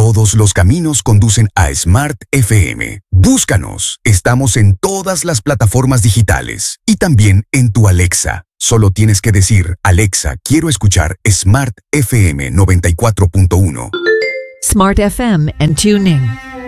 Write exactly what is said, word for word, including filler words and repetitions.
Todos los caminos conducen a Smart F M. Búscanos. Estamos en todas las plataformas digitales y también en tu Alexa. Solo tienes que decir, Alexa, quiero escuchar Smart F M noventa y cuatro punto uno. Smart F M and TuneIn.